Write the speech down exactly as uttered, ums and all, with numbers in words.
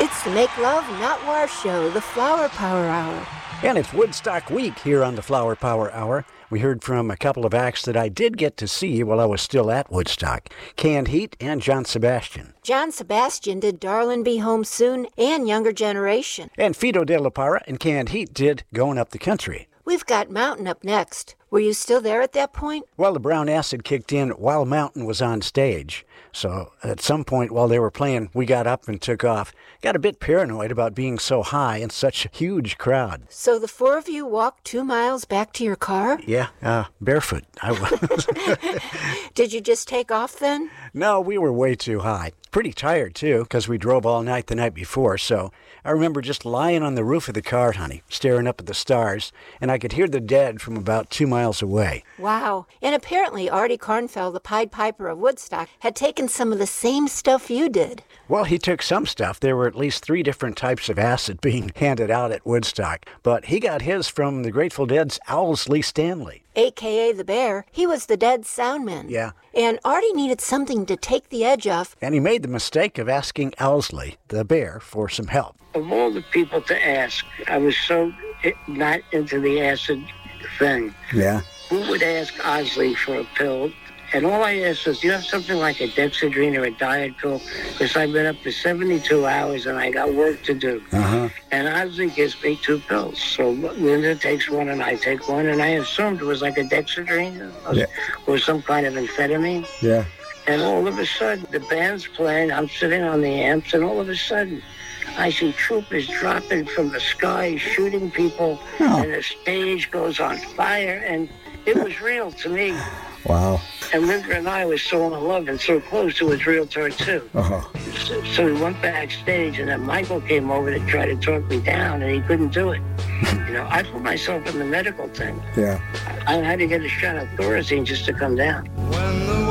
It's the Make Love, Not War show, the Flower Power Hour. And it's Woodstock Week here on the Flower Power Hour. We heard from a couple of acts that I did get to see while I was still at Woodstock, Canned Heat and John Sebastian. John Sebastian did Darlin' Be Home Soon and Younger Generation. And Fido de la Parra and Canned Heat did Going Up the Country. We've got Mountain up next. Were you still there at that point? Well, the brown acid kicked in while Mountain was on stage. So at some point while they were playing, we got up and took off. Got a bit paranoid about being so high in such a huge crowd. So the four of you walked two miles back to your car? Yeah, uh, barefoot. I was. Did you just take off then? No, we were way too high. Pretty tired, too, because we drove all night the night before. So I remember just lying on the roof of the car, honey, staring up at the stars, and I could hear the Dead from about two miles away. Wow. And apparently Artie Kornfeld, the Pied Piper of Woodstock, had taken some of the same stuff you did. Well, he took some stuff. There were at least three different types of acid being handed out at Woodstock. But he got his from the Grateful Dead's Owsley Stanley. A K A the Bear. He was the Dead's soundman. Yeah. And Artie needed something to take the edge off. And he made the mistake of asking Owsley, the Bear, for some help. Of all the people to ask, I was so not into the acid thing. Yeah. Who would ask Owsley for a pill? And all I asked was, do you have something like a Dexedrine or a diet pill? Because I've been up for seventy-two hours and I got work to do. Uh-huh. And Owsley gives me two pills. So Linda takes one and I take one. And I assumed it was like a Dexedrine or, yeah. or some kind of amphetamine. Yeah. And all of a sudden, the band's playing. I'm sitting on the amps. And all of a sudden, I see troopers dropping from the sky, shooting people. Oh. And the stage goes on fire. And it was real to me. Wow. And Linda and I were so in love and so close, it was real to her, too. Uh-huh. So, so we went backstage, and then Michael came over to try to talk me down, and he couldn't do it. You know, I put myself in the medical thing. Yeah. I had to get a shot of Thorazine just to come down.